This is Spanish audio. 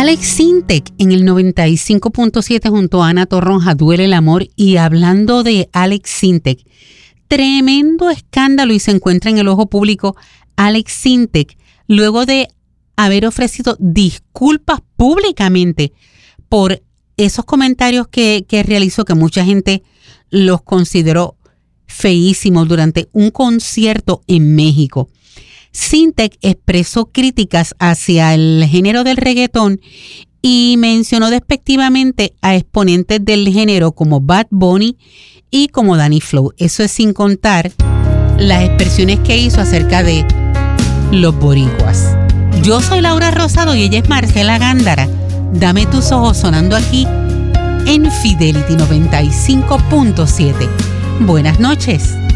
Alex Sintek en el 95.7 junto a Ana Torronja, Duele el amor. Y hablando de Alex Sintek, tremendo escándalo y se encuentra en el ojo público Alex Sintek luego de haber ofrecido disculpas públicamente por esos comentarios que realizó, que mucha gente los consideró feísimos durante un concierto en México. Sintek expresó críticas hacia el género del reggaetón y mencionó despectivamente a exponentes del género como Bad Bunny y como Danny Flow. Eso es sin contar las expresiones que hizo acerca de los boricuas. Yo soy Laura Rosado y ella es Marcela Gándara. Dame tus ojos, sonando aquí en Fidelity 95.7. Buenas noches.